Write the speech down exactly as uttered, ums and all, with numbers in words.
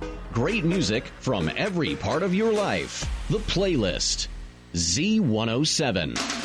Great music from every part of your life. The Playlist. Z one oh seven.